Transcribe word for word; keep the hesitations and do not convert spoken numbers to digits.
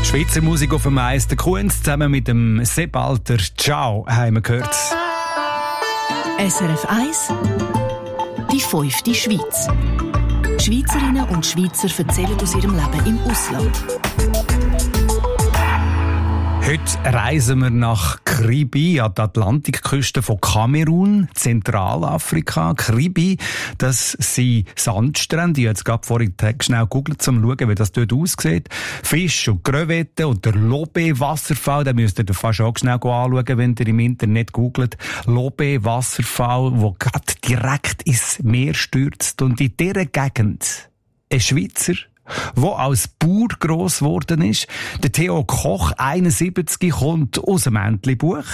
Schweizer Musik auf dem Eis. Der Kunz zusammen mit dem Sebalter Ciao haben wir gehört. S R F eins, die fünfte Schweiz. Schweizerinnen und Schweizer erzählen aus ihrem Leben im Ausland. Heute reisen wir nach Kribi, an die Atlantikküste von Kamerun, Zentralafrika. Kribi, das sind Sandstrände. Ich habe jetzt gerade vorhin schnell gegoogelt, um zu schauen, wie das dort aussieht. Fisch und Crevetten und der Lobe-Wasserfall, den müsst ihr fast auch schnell anschauen, wenn ihr im Internet googelt. Lobe-Wasserfall, der gerade direkt ins Meer stürzt. Und in dieser Gegend ein Schweizer, der als Bauer gross geworden ist. Der Theo Koch, einundsiebzig, kommt aus dem Entlebuch.